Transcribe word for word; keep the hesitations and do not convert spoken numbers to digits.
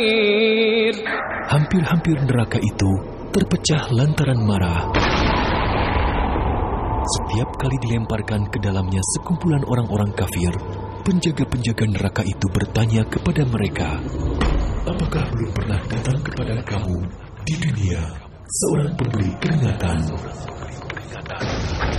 Hampir-hampir neraka itu terpecah lantaran marah. Setiap kali dilemparkan ke dalamnya sekumpulan orang-orang kafir, penjaga-penjaga neraka itu bertanya kepada mereka, "Apakah belum pernah datang kepada kamu di dunia seorang pemberi peringatan?"